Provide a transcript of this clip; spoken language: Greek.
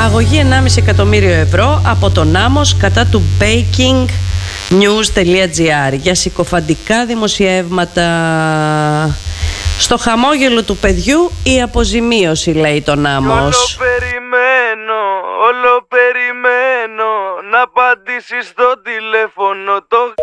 Αγωγή 1,5 εκατομμύριο ευρώ από τον Άμμος κατά του BreakingNews.gr για συκοφαντικά δημοσιεύματα. Στο χαμόγελο του παιδιού η αποζημίωση, λέει τον Άμμος. Όλο περιμένω να απαντήσεις στο τηλέφωνο. Το